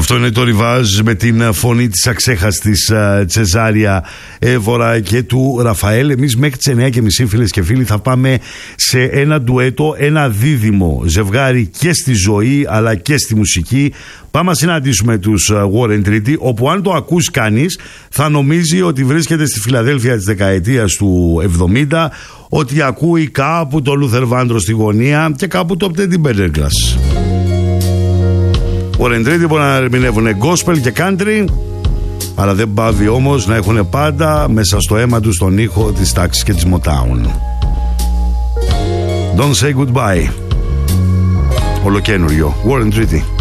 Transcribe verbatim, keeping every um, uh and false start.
Αυτό είναι το Ριβάζ με την φωνή της αξέχαστης Τσεζάρια Εύωρα και του Ραφαέλ. Εμείς μέχρι τις εννιά και μισή, φίλες και φίλοι, θα πάμε σε ένα ντουέτο, ένα δίδυμο ζευγάρι και στη ζωή αλλά και στη μουσική. Πάμε να συναντήσουμε τους Warren Treaty, όπου αν το ακούς κανείς θα νομίζει ότι βρίσκεται στη Φιλαδέλφια της δεκαετίας του εβδομήντα, ότι ακούει κάπου το Λούθερ Βάντρο στη γωνία και κάπου το Teddy Pendergrass. Warren Treaty μπορεί να ερμηνεύουν gospel και country, αλλά δεν πάβει όμως να έχουν πάντα μέσα στο αίμα τους τον ήχο της τάξης και της Motown. Don't say goodbye. Ολοκένουργιο Warren Treaty.